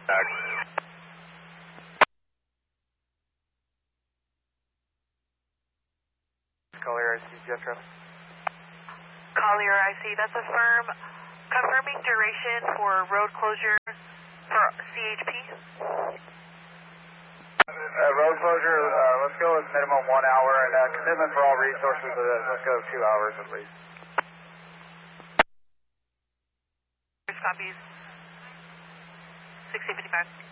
Collier IC, Jetro. Collier IC, that's a firm. Confirming duration for road closure for CHP. Road closure, let's go with minimum 1 hour, and commitment for all resources, let's go 2 hours at least. Copies. 1655.